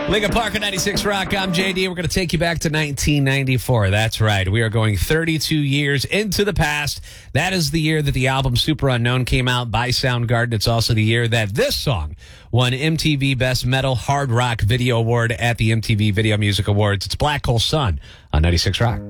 Lincoln Park at 96 Rock. I'm JD. We're going to take you back to 1994. That's right. We are going 32 years into the past. That is the year that the album Super Unknown came out by Soundgarden. It's also the year that this song won MTV Best Metal Hard Rock Video Award at the MTV Video Music Awards. It's Black Hole Sun on 96 Rock.